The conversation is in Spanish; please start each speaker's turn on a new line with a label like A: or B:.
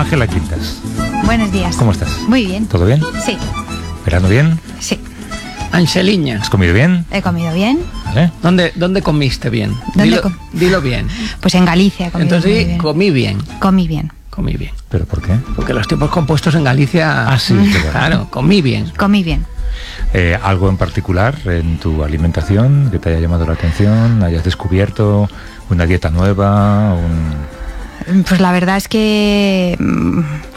A: Ángela Quintas.
B: Buenos días.
A: ¿Cómo estás?
B: Muy bien.
A: ¿Todo bien?
B: Sí.
A: ¿Verano bien?
B: Sí.
C: Angeliña,
A: ¿Has comido bien?
B: He comido bien.
A: ¿Vale?
C: ¿dónde comiste bien?
B: ¿Dónde
C: Dilo bien.
B: Pues en Galicia he comido muy
C: Entonces
B: bien.
C: comí bien.
B: Comí bien.
A: ¿Pero por qué?
C: Porque los tiempos compuestos en Galicia...
A: Ah, sí, qué bueno.
C: Claro, comí bien.
B: Comí bien.
A: ¿Algo en particular en tu alimentación que te haya llamado la atención? ¿Hayas descubierto una dieta nueva?
B: Pues la verdad es que